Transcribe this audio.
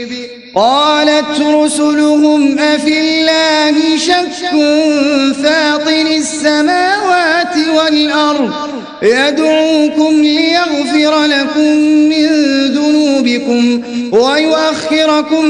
قالت رسلهم أفي الله شك فاطر السماوات والأرض يدعوكم ليغفر لكم من ذنوبكم ويؤخركم